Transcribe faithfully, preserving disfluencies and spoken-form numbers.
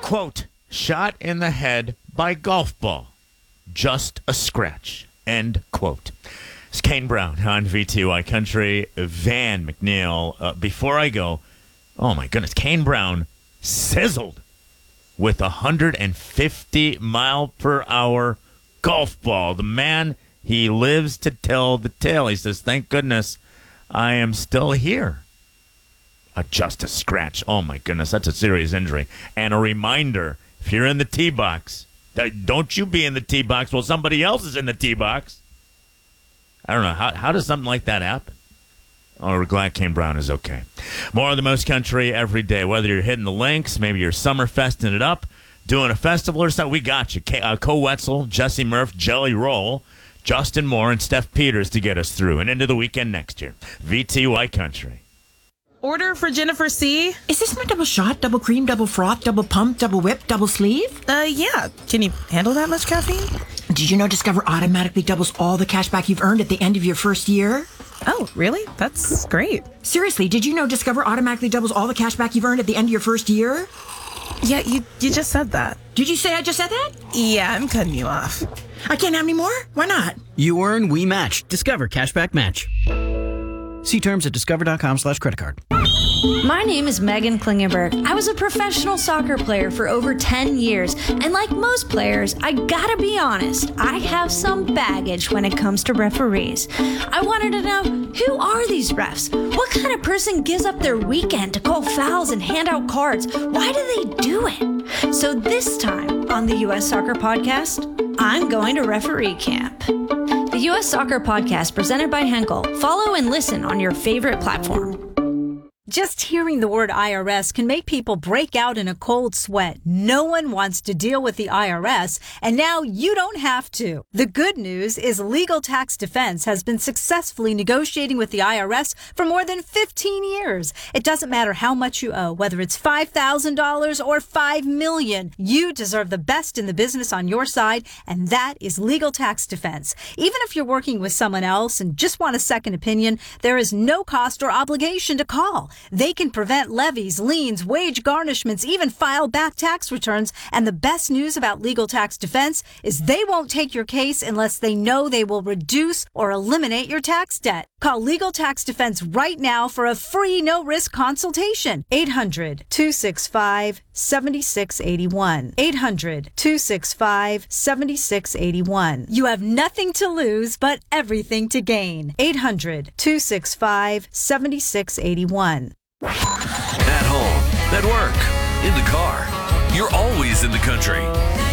Quote, shot in the head by golf ball. Just a scratch. End quote. It's Kane Brown on V T Y Country. Van McNeil. Uh, before I go, oh my goodness, Kane Brown sizzled with a one hundred fifty mile per hour golf ball. The man, he lives to tell the tale. He says, thank goodness I am still here. Uh, just a scratch. Oh my goodness, that's a serious injury. And a reminder, if you're in the tee box, don't you be in the tee box while somebody else is in the tee box. I don't know. How, how does something like that happen? Oh, we're glad Kane Brown is okay. More of the most country every day. Whether you're hitting the links, maybe you're summer festing it up, doing a festival or something, we got you. K- uh, Co Wetzel, Jesse Murph, Jelly Roll, Justin Moore, and Steph Peters to get us through and into the weekend next year. V T Y Country. Order for Jennifer C. Is this my double shot, double cream, double froth, double pump, double whip, double sleeve? Uh, yeah. Can you handle that much caffeine? Did you know Discover automatically doubles all the cash back you've earned at the end of your first year? Oh, really? That's great. Seriously, did you know Discover automatically doubles all the cash back you've earned at the end of your first year? Yeah, you you just said that. Did you say I just said that? Yeah, I'm cutting you off. I can't have any more? Why not? You earn, we match. Discover Cashback Match. See terms at discover.com slash credit card. My name is Megan Klingenberg. I was a professional soccer player for over ten years, and like most players, I gotta be honest, I have some baggage when it comes to referees. I wanted to know, who are these refs? What kind of person gives up their weekend to call fouls and hand out cards? Why do they do it? So this time on the U S Soccer Podcast, I'm going to referee camp. The U S Soccer Podcast presented by Henkel. Follow and listen on your favorite platform. Just hearing the word I R S can make people break out in a cold sweat. No one wants to deal with the I R S, and now you don't have to. The good news is Legal Tax Defense has been successfully negotiating with the I R S for more than fifteen years. It doesn't matter how much you owe, whether it's five thousand dollars or five million dollars. You deserve the best in the business on your side, and that is Legal Tax Defense. Even if you're working with someone else and just want a second opinion, there is no cost or obligation to call. They can prevent levies, liens, wage garnishments, even file back tax returns. And the best news about Legal Tax Defense is they won't take your case unless they know they will reduce or eliminate your tax debt. Call Legal Tax Defense right now for a free no-risk consultation. eight hundred, two six five, seven six eight one. eight hundred, two six five, seven six eight one. You have nothing to lose but everything to gain. eight hundred, two six five, seven six eight one. At home, at work, in the car. You're always in the country.